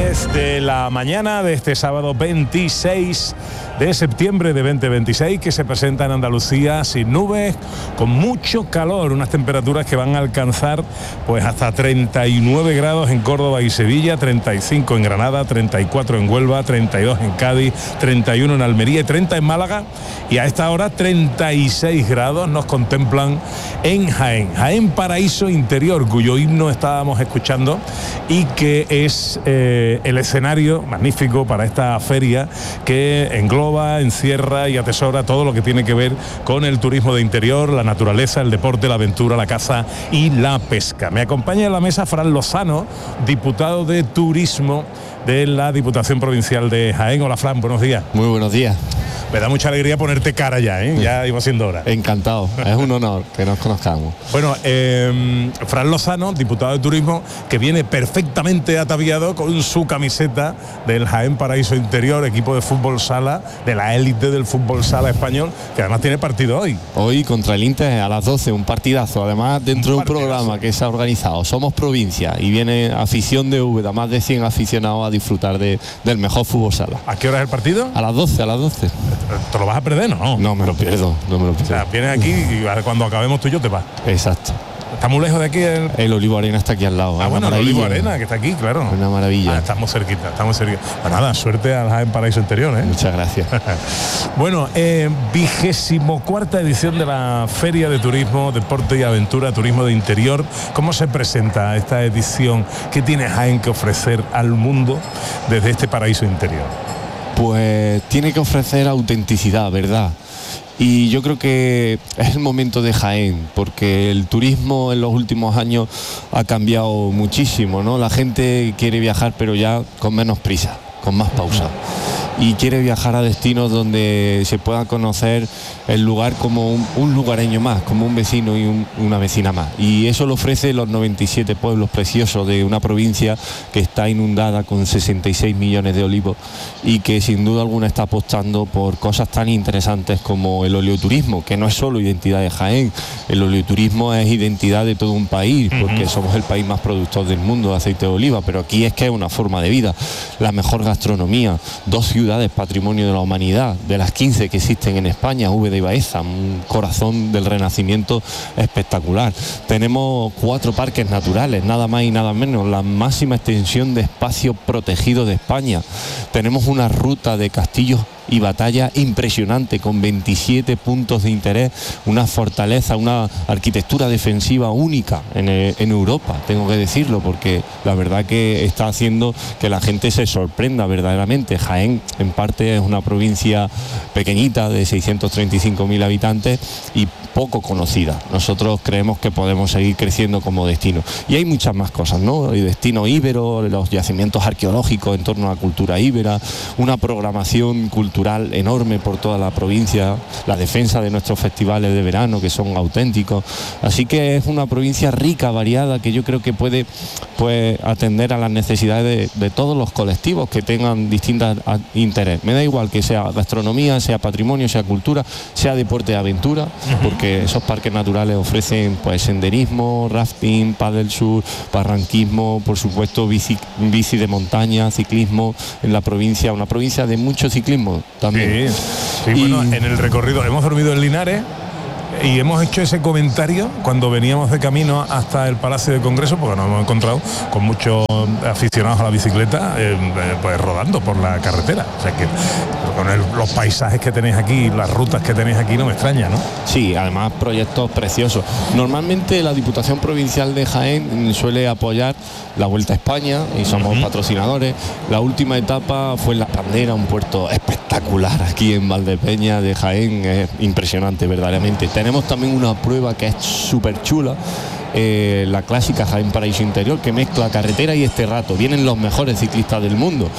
10 de la mañana de este sábado 26 de septiembre de 2026, que se presenta en Andalucía sin nubes, con mucho calor, unas temperaturas que van a alcanzar pues hasta 39 grados en Córdoba y Sevilla, 35 en Granada, 34 en Huelva, 32 en Cádiz, 31 en Almería y 30 en Málaga, y a esta hora 36 grados nos contemplan en Jaén. Jaén Paraíso Interior, cuyo himno estábamos escuchando y que es el escenario magnífico para esta feria que engloba, encierra y atesora todo lo que tiene que ver con el turismo de interior, la naturaleza, el deporte, la aventura, la caza y la pesca. Me acompaña en la mesa Fran Lozano, diputado de Turismo de la Diputación Provincial de Jaén. Hola, Fran, buenos días. Muy buenos días. Me da mucha alegría ponerte cara ya, ¿eh? Ya iba siendo hora. Encantado, es un honor que nos conozcamos. Bueno, Fran Lozano, diputado de Turismo, que viene perfectamente ataviado con su camiseta del Jaén Paraíso Interior, equipo de fútbol sala, de la élite del fútbol sala español, que además tiene partido hoy. Hoy contra el Inter a las 12, un partidazo, además dentro de un programa que se ha organizado. Somos provincia y viene afición de Úbeda, más de 100 aficionados a disfrutar del mejor fútbol sala. ¿A qué hora es el partido? A las 12, a las 12. ¿Te lo vas a perder, no? No me lo pierdo, no me lo pierdo. O sea, vienes aquí y cuando acabemos tú y yo te vas. Exacto. ¿Está muy lejos de aquí? El Olivo Arena está aquí al lado. Bueno, el Olivo Arena, que está aquí, claro. Una maravilla. Estamos cerquita, estamos cerquita. Pues nada, suerte al Jaén Paraíso Interior, ¿eh? Muchas gracias. Bueno, 24ª edición de la Feria de Turismo, Deporte y Aventura, Turismo de Interior. ¿Cómo se presenta esta edición? ¿Qué tiene Jaén que ofrecer al mundo desde este paraíso interior? Pues tiene que ofrecer autenticidad, ¿verdad? Y yo creo que es el momento de Jaén, porque el turismo en los últimos años ha cambiado muchísimo, ¿no? La gente quiere viajar, pero ya con menos prisa, con más pausa. Y quiere viajar a destinos donde se pueda conocer el lugar como un lugareño más, como un vecino y una vecina más. Y eso lo ofrece los 97 pueblos preciosos de una provincia que está inundada con 66 millones de olivos y que sin duda alguna está apostando por cosas tan interesantes como el oleoturismo, que no es solo identidad de Jaén. El oleoturismo es identidad de todo un país, porque somos el país más productor del mundo de aceite de oliva, pero aquí es que es una forma de vida, la mejor gastronomía, 2 ciudades patrimonio de la humanidad, de las 15 que existen en España, Úbeda y Baeza, un corazón del Renacimiento espectacular. Tenemos 4 parques naturales, nada más y nada menos, la máxima extensión de espacio protegido de España. Tenemos una ruta de castillos y batalla impresionante con 27 puntos de interés, una fortaleza, una arquitectura defensiva única en Europa, tengo que decirlo, porque la verdad que está haciendo que la gente se sorprenda verdaderamente. Jaén en parte es una provincia pequeñita de 635.000 habitantes y poco conocida. Nosotros creemos que podemos seguir creciendo como destino. Y hay muchas más cosas, ¿no? El destino íbero, los yacimientos arqueológicos en torno a la cultura íbera, una programación cultural enorme por toda la provincia, la defensa de nuestros festivales de verano que son auténticos. Así que es una provincia rica, variada, que yo creo que puede pues atender a las necesidades de todos los colectivos que tengan distintos intereses. Me da igual que sea gastronomía, sea patrimonio, sea cultura, sea deporte de aventura, porque esos parques naturales ofrecen pues senderismo, rafting, paddle surf, barranquismo, por supuesto bici de montaña, ciclismo en la provincia, una provincia de mucho ciclismo también. Sí, bueno, en el recorrido hemos dormido en Linares y hemos hecho ese comentario cuando veníamos de camino hasta el Palacio de Congreso, porque nos hemos encontrado con muchos aficionados a la bicicleta pues rodando por la carretera. O sea que con los paisajes que tenéis aquí, las rutas que tenéis aquí, no me extraña, ¿no? Sí, además proyectos preciosos. Normalmente la Diputación Provincial de Jaén suele apoyar la Vuelta a España y somos patrocinadores. La última etapa fue en La Pandera, un puerto espectacular aquí en Valdepeña de Jaén, es impresionante verdaderamente. Tenemos también una prueba que es súper chula, la clásica Jaén Paraíso Interior, que mezcla carretera y este rato. Vienen los mejores ciclistas del mundo.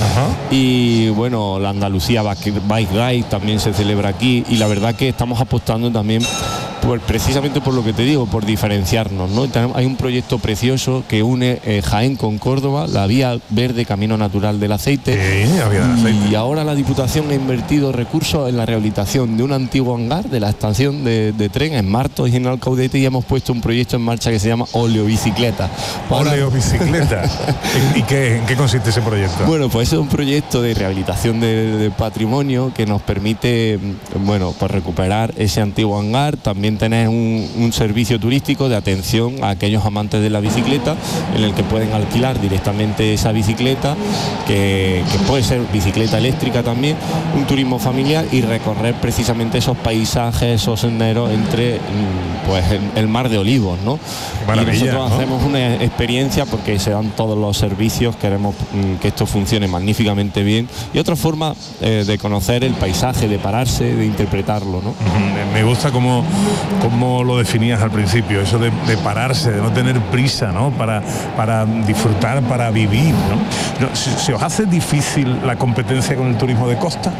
Y bueno, la Andalucía Bike Ride también se celebra aquí, y la verdad que estamos apostando también Pues precisamente por lo que te digo, por diferenciarnos, ¿no? Hay un proyecto precioso que une Jaén con Córdoba, la vía verde Camino Natural del Aceite. Sí, la vía del aceite. Y ahora la Diputación ha invertido recursos en la rehabilitación de un antiguo hangar de la estación de tren en Martos y en Alcaudete, y hemos puesto un proyecto en marcha que se llama Oleobicicleta. Oleobicicleta. ¿Y en qué consiste ese proyecto? Bueno, pues es un proyecto de rehabilitación de patrimonio que nos permite, bueno, pues recuperar ese antiguo hangar. También tener un servicio turístico de atención a aquellos amantes de la bicicleta, en el que pueden alquilar directamente esa bicicleta, que puede ser bicicleta eléctrica también, un turismo familiar, y recorrer precisamente esos paisajes, esos senderos entre pues el mar de olivos, ¿no? Maravilla, y nosotros, ¿no?, hacemos una experiencia porque se dan todos los servicios, queremos que esto funcione magníficamente bien, y otra forma de conocer el paisaje, de pararse, de interpretarlo, ¿no? Me gusta como lo definías al principio, eso de pararse, de no tener prisa, ¿no? Para disfrutar, para vivir, ¿no? ¿Se os hace difícil la competencia con el turismo de costa?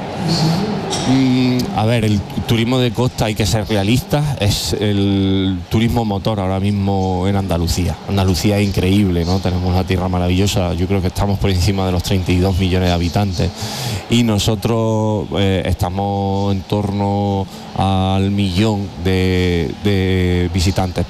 A ver, el turismo de costa, hay que ser realistas, es el turismo motor ahora mismo en Andalucía. Andalucía es increíble, ¿no? Tenemos una tierra maravillosa, yo creo que estamos por encima de los 32 millones de habitantes, y nosotros estamos en torno al millón de visitantes,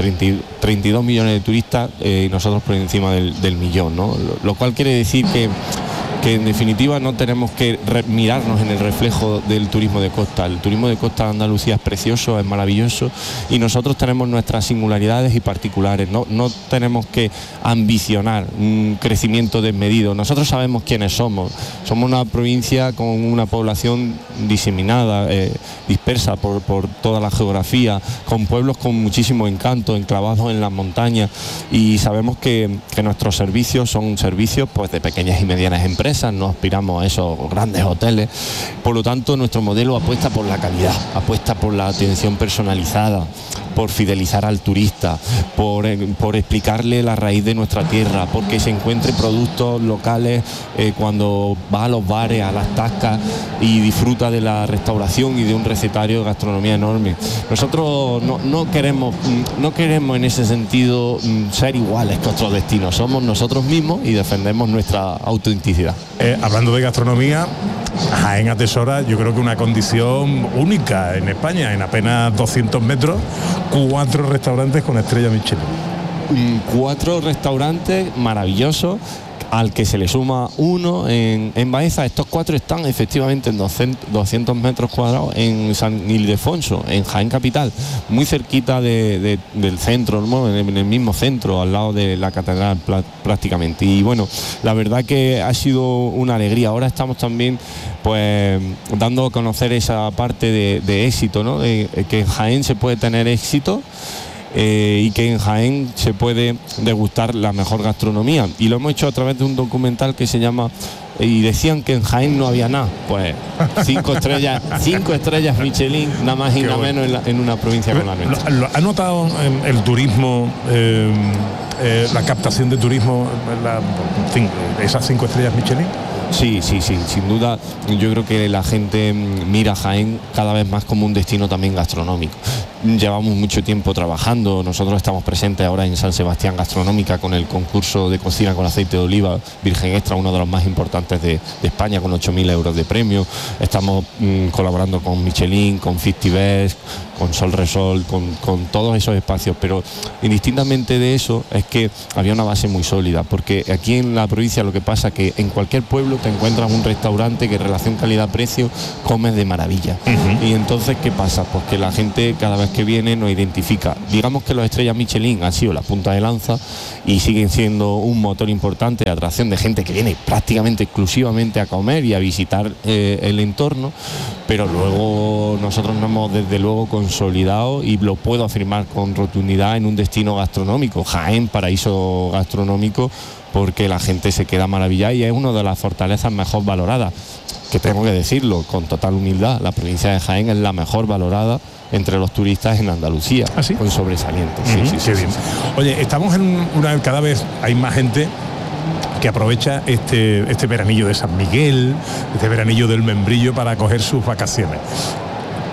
32 millones de turistas, y nosotros por encima del millón, ¿no? Lo cual quiere decir que en definitiva no tenemos que mirarnos en el reflejo del turismo de costa. El turismo de costa de Andalucía es precioso, es maravilloso, y nosotros tenemos nuestras singularidades y particulares. No tenemos que ambicionar un crecimiento desmedido. Nosotros sabemos quiénes somos. Somos una provincia con una población diseminada, dispersa por toda la geografía, con pueblos con muchísimo encanto, enclavados en las montañas, y sabemos que nuestros servicios son servicios, pues, de pequeñas y medianas empresas. No aspiramos a esos grandes hoteles. Por lo tanto, nuestro modelo apuesta por la calidad, apuesta por la atención personalizada, por fidelizar al turista, por explicarle la raíz de nuestra tierra, porque se encuentre productos locales cuando va a los bares, a las tascas, y disfruta de la restauración y de un recetario de gastronomía enorme. Nosotros no queremos en ese sentido ser iguales que otros destinos. Somos nosotros mismos y defendemos nuestra autenticidad. Hablando de gastronomía, Jaén atesora, yo creo que una condición única en España. En apenas 200 metros, 4 restaurantes con estrella Michelin. 4 restaurantes maravillosos, al que se le suma uno en Baeza. Estos 4 están efectivamente en 200 metros cuadrados en San Ildefonso, en Jaén capital, muy cerquita del centro, ¿no? En el mismo centro, al lado de la catedral prácticamente. Y bueno, la verdad que ha sido una alegría. Ahora estamos también, pues, dando a conocer esa parte de éxito, ¿no? De que en Jaén se puede tener éxito, y que en Jaén se puede degustar la mejor gastronomía, y lo hemos hecho a través de un documental que se llama Y decían que en Jaén no había nada. Pues 5 estrellas Michelin, nada más y nada menos en una provincia como la nuestra. ¿Ha notado el turismo, la captación de turismo, esas 5 estrellas Michelin? Sí, sin duda. Yo creo que la gente mira Jaén cada vez más como un destino también gastronómico. Llevamos mucho tiempo trabajando. Nosotros estamos presentes ahora en San Sebastián Gastronómica con el concurso de cocina con aceite de oliva virgen extra, uno de los más importantes de España, con 8.000 euros de premio. Estamos colaborando con Michelin, con 50 Best, con Sol Resol, con todos esos espacios, pero indistintamente de eso es que había una base muy sólida, porque aquí en la provincia lo que pasa es que en cualquier pueblo te encuentras un restaurante que en relación calidad-precio comes de maravilla. Y entonces, ¿qué pasa? Pues que la gente cada vez que viene nos identifica. Digamos que los estrellas Michelin han sido la punta de lanza y siguen siendo un motor importante de atracción de gente que viene prácticamente exclusivamente a comer y a visitar el entorno, pero luego nosotros nos hemos desde luego consolidado, y lo puedo afirmar con rotundidad, en un destino gastronómico. Jaén, paraíso gastronómico, porque la gente se queda maravillada y es una de las fortalezas mejor valoradas, que tengo que decirlo con total humildad. La provincia de Jaén es la mejor valorada entre los turistas en Andalucía. ¿Ah, sí? Con sobresaliente. Sí, bien. Oye, estamos en cada vez hay más gente que aprovecha este veranillo de San Miguel, este veranillo del Membrillo, para coger sus vacaciones.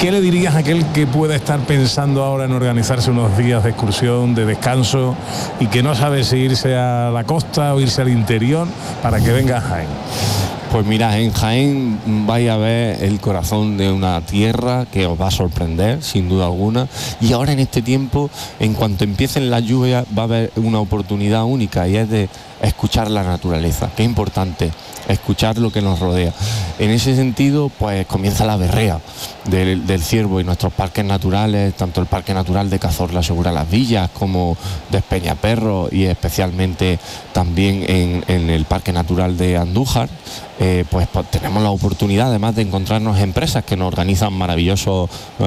¿qué le dirías a aquel que pueda estar pensando ahora en organizarse unos días de excursión, de descanso, y que no sabe si irse a la costa o irse al interior para que venga a Jaén? Pues mira, en Jaén vais a ver el corazón de una tierra que os va a sorprender, sin duda alguna. Y ahora en este tiempo, en cuanto empiecen las lluvias, va a haber una oportunidad única, y es de escuchar la naturaleza. Qué importante, escuchar lo que nos rodea. En ese sentido, pues comienza la berrea del ciervo, y nuestros parques naturales, tanto el Parque Natural de Cazorla Segura Las Villas como de Peñaperro, y especialmente también en el Parque Natural de Andújar, pues tenemos la oportunidad además de encontrarnos empresas que nos organizan maravillosos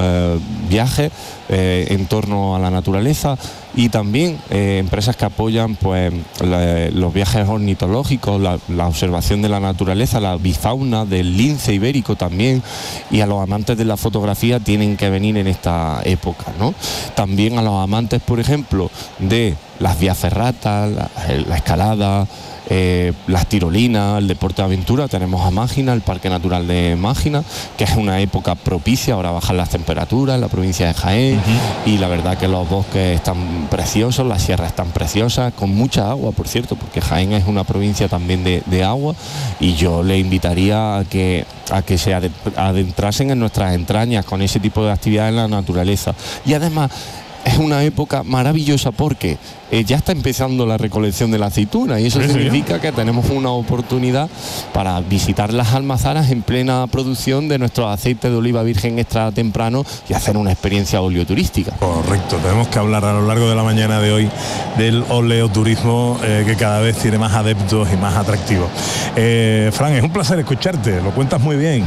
viajes en torno a la naturaleza, y también empresas que apoyan pues los viajes ornitológicos, la observación de la naturaleza, la bifauna del lince ibérico también, y a los amantes de la fotografía tienen que venir en esta época, ¿no? También a los amantes, por ejemplo, de las vías ferratas, la escalada, las tirolinas, el deporte de aventura, tenemos a Mágina, el Parque Natural de Mágina, que es una época propicia. Ahora bajan las temperaturas en la provincia de Jaén, y la verdad que los bosques están preciosos, las sierras están preciosas, con mucha agua, por cierto, porque Jaén es una provincia también de agua, y yo le invitaría a que se adentrasen en nuestras entrañas con ese tipo de actividades en la naturaleza. Y además es una época maravillosa porque ya está empezando la recolección de la aceituna, y eso significa que tenemos una oportunidad para visitar las almazaras en plena producción de nuestro aceite de oliva virgen extra temprano y hacer una experiencia oleoturística. Correcto, tenemos que hablar a lo largo de la mañana de hoy del oleoturismo, que cada vez tiene más adeptos y más atractivos. Fran, es un placer escucharte, lo cuentas muy bien.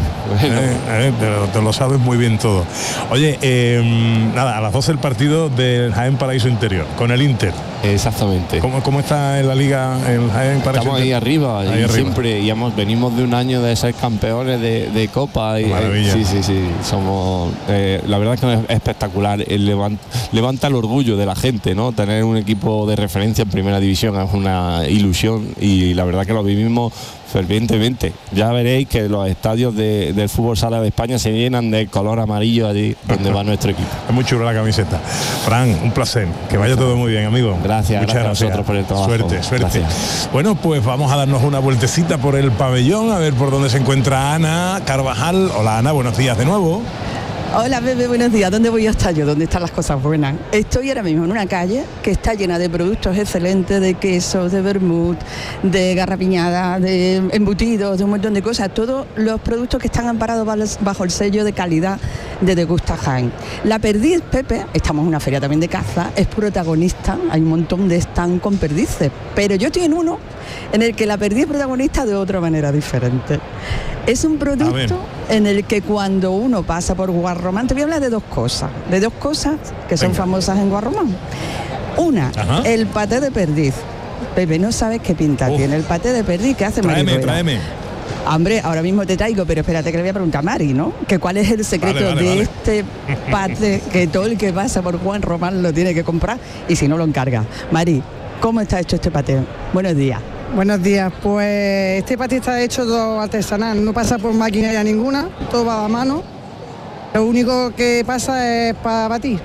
Bueno. Te lo sabes muy bien todo. Oye, nada, a las 12 el partido del Jaén Paraíso Interior con el Inter. Exactamente. ¿Cómo está en la liga el Jaén Paraíso? Estamos ahí arriba, ahí arriba. Siempre, y venimos de un año de ser campeones de Copa. Maravilla. Sí, somos, la verdad es que es espectacular. Levanta el orgullo de la gente, ¿no? Tener un equipo de referencia en primera división es una ilusión, y la verdad que lo vivimos fervientemente. Ya veréis que los estadios del fútbol sala de España se llenan de color amarillo allí donde va nuestro equipo. Es muy chula la camiseta. Fran, un placer, que vaya todo muy bien, amigo. Gracias a vosotros por el trabajo. Suerte. Gracias. Bueno, pues vamos a darnos una vueltecita por el pabellón, a ver por dónde se encuentra Ana Carvajal. Hola Ana, buenos días de nuevo. Hola Bebe, buenos días. ¿Dónde voy a estar yo? ¿Dónde están las cosas buenas? Estoy ahora mismo en una calle que está llena de productos excelentes, de quesos, de vermut, de garrapiñada, de embutidos, de un montón de cosas. Todos los productos que están amparados bajo el sello de calidad de Degusta Jaén. La perdiz, Pepe, estamos en una feria también de caza, es protagonista. Hay un montón de stand con perdices, pero yo estoy en uno en el que la perdiz es protagonista de otra manera diferente. Es un producto en el que cuando uno pasa por Guarromán, te voy a hablar de dos cosas que son famosas en Guarromán. Una, el paté de perdiz. Pepe, no sabes qué pinta tiene el paté de perdiz que hace Mari. Tráeme. Hombre, ahora mismo te traigo, pero espérate que le voy a preguntar a Mari, ¿no? Que cuál es el secreto de este paté que todo el que pasa por Juan Román lo tiene que comprar, y si no lo encarga. Mari, ¿cómo está hecho este paté? Buenos días. Buenos días, pues este paté está hecho todo artesanal, no pasa por maquinaria ninguna, todo va a mano. Lo único que pasa es para batir.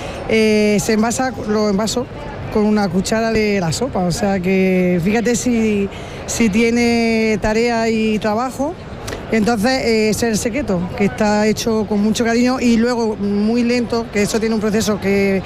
Se envasa, lo envaso con una cuchara de la sopa, o sea que fíjate si tiene tarea y trabajo. Entonces ese es el secreto, que está hecho con mucho cariño y luego muy lento, que eso tiene un proceso que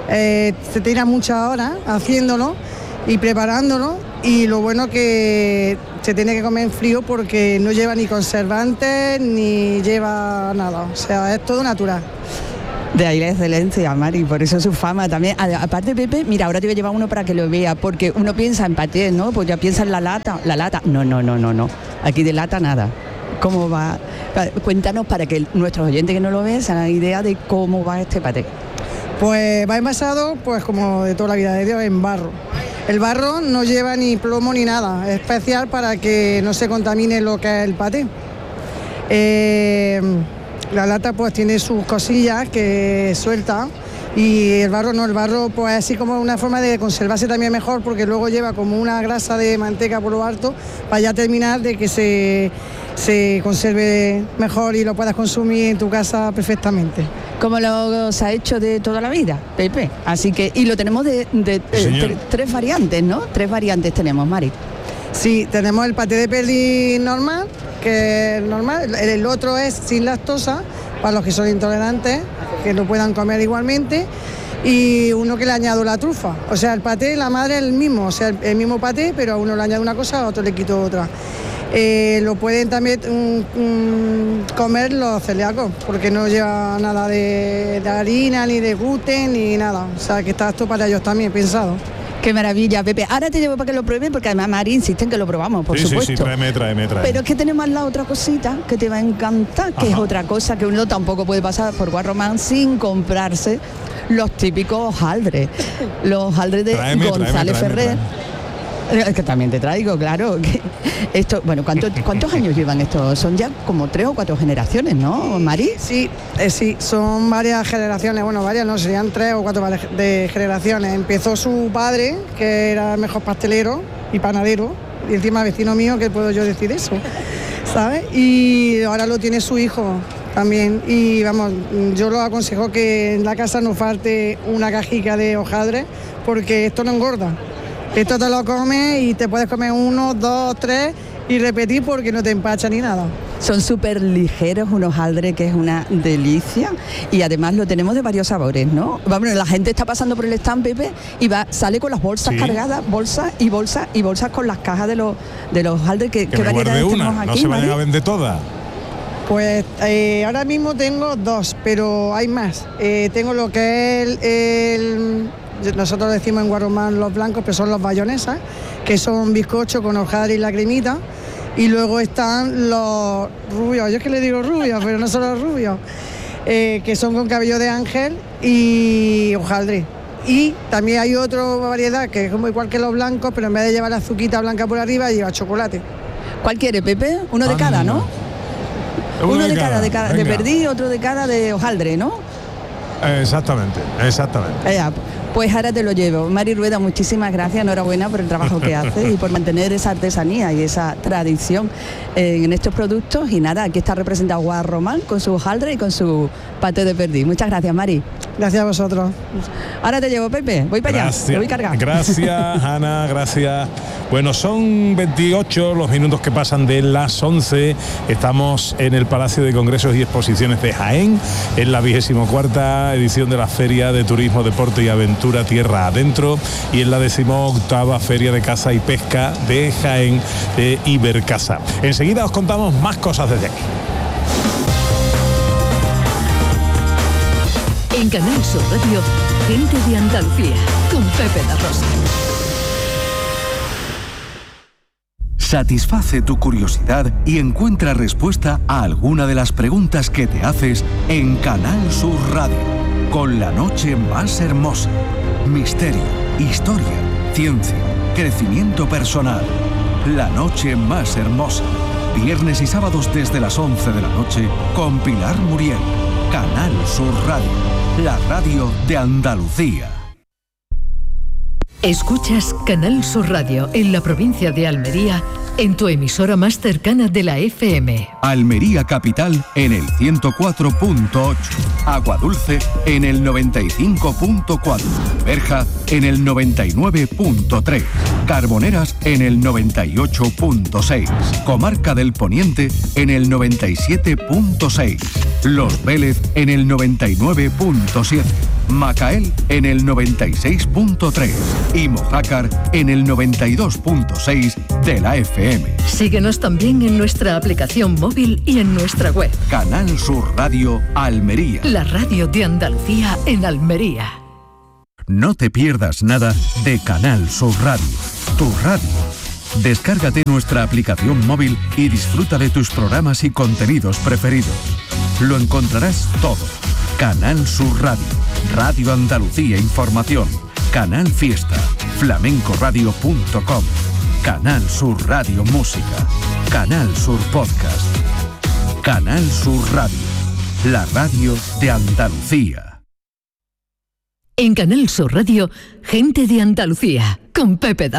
se tira muchas horas haciéndolo y preparándolo, y lo bueno que se tiene que comer en frío porque no lleva ni conservantes ni lleva nada, o sea, es todo natural. De ahí la excelencia, Mari, por eso su fama también. Aparte, Pepe, mira, ahora te voy a llevar uno para que lo vea, porque uno piensa en paté, ¿no? Pues ya piensa en la lata. No. Aquí de lata nada. ¿Cómo va? Cuéntanos para que nuestros oyentes que no lo vean se hagan idea de cómo va este paté. Pues va envasado, pues como de toda la vida de Dios, en barro. El barro no lleva ni plomo ni nada, es especial para que no se contamine lo que es el paté. La lata pues tiene sus cosillas que suelta, Y el barro pues así como una forma de conservarse también mejor, porque luego lleva como una grasa de manteca por lo alto para ya terminar de que se conserve mejor y lo puedas consumir en tu casa perfectamente. Como lo se ha hecho de toda la vida, Pepe. Así que, y lo tenemos de tres variantes, ¿no? 3 variantes tenemos, Mari. Sí, tenemos el paté de perdiz normal, que es normal. El otro es sin lactosa, para los que son intolerantes, que lo puedan comer igualmente. Y uno que le añado la trufa. O sea, el paté, la madre es el mismo, o sea, el mismo paté, pero a uno le añade una cosa, a otro le quito otra. Lo pueden también comer los celíacos, porque no lleva nada de harina, ni de gluten, ni nada. O sea, que está esto para ellos también pensado. Qué maravilla, Pepe. Ahora te llevo para que lo pruebes, porque además Mari insiste en que lo probamos, por supuesto. Sí, tráeme. Pero es que tenemos la otra cosita que te va a encantar, que es otra cosa que uno tampoco puede pasar por Guarromán sin comprarse los típicos hojaldres. Los hojaldres de González Ferrer. Es que también te traigo, claro. Esto, bueno, ¿cuántos años llevan estos? Son ya como 3 o 4 generaciones, ¿no, Mari? Sí, son varias generaciones, bueno, varias no, serían 3 o 4 de generaciones. Empezó su padre, que era el mejor pastelero y panadero, y encima vecino mío, que puedo yo decir eso, ¿sabes? Y ahora lo tiene su hijo también, y vamos, yo lo aconsejo que en la casa no falte una cajica de hojaldres, porque esto no engorda. Esto te lo comes y te puedes comer 1, 2, 3 y repetir porque no te empacha ni nada. Son súper ligeros, un hojaldre que es una delicia, y además lo tenemos de varios sabores, ¿no? Vamos, la gente está pasando por el stand, Pepe, y sale con las bolsas cargadas, bolsas con las cajas de los hojaldres. ¿Qué variedades tenemos aquí? No se vayan a vender todas. Pues ahora mismo tengo 2, pero hay más. Tengo lo que es nosotros decimos en Guarromán los blancos, pero son los bayonesas, que son bizcocho con hojaldre y la cremita. Y luego están los rubios, yo es que le digo rubios, pero no son los rubios, que son con cabello de ángel y hojaldre. Y también hay otra variedad que es como igual que los blancos, pero en vez de llevar la azuquita blanca por arriba, lleva chocolate. ¿Cuál quiere, Pepe? Uno de cada, ¿no? Uno de cada de perdiz, otro de cada de hojaldre, ¿no? Exactamente. Pues ahora te lo llevo. Mari Rueda, muchísimas gracias, enhorabuena por el trabajo que haces y por mantener esa artesanía y esa tradición en estos productos. Y nada, aquí está representado Guarromán con su hojaldre y con su paté de perdiz. Muchas gracias, Mari. Gracias a vosotros. Ahora te llevo, Pepe, voy para allá, te voy cargando. Gracias, Ana, gracias. Bueno, son 28 los minutos que pasan de las 11. Estamos en el Palacio de Congresos y Exposiciones de Jaén, en la 24ª edición de la Feria de Turismo, Deporte y Aventura Tierra Adentro, y en la 18ª Feria de Caza y Pesca de Jaén de Ibercaza. Enseguida os contamos más cosas desde aquí. En Canal Sur Radio, Gente de Andalucía, con Pepe La Rosa. Satisface tu curiosidad y encuentra respuesta a alguna de las preguntas que te haces en Canal Sur Radio, con La Noche Más Hermosa. Misterio, historia, ciencia, crecimiento personal. La Noche Más Hermosa. Viernes y sábados desde las 11 de la noche con Pilar Muriel. Canal Sur Radio, la radio de Andalucía. Escuchas Canal Sur Radio en la provincia de Almería, en tu emisora más cercana de la FM. Almería Capital en el 104.8, Aguadulce en el 95.4, Berja en el 99.3, Carboneras en el 98.6, Comarca del Poniente en el 97.6, Los Vélez en el 99.7, Macael en el 96.3 y Mojácar en el 92.6 de la FM. Síguenos también en nuestra aplicación móvil y en nuestra web. Canal Sur Radio Almería. La radio de Andalucía en Almería. No te pierdas nada de Canal Sur Radio, tu radio. Descárgate nuestra aplicación móvil y disfruta de tus programas y contenidos preferidos. Lo encontrarás todo. Canal Sur Radio, Radio Andalucía Información, Canal Fiesta, flamencoradio.com, Canal Sur Radio Música, Canal Sur Podcast, Canal Sur Radio, la radio de Andalucía. En Canal Sur Radio, Gente de Andalucía, con Pepe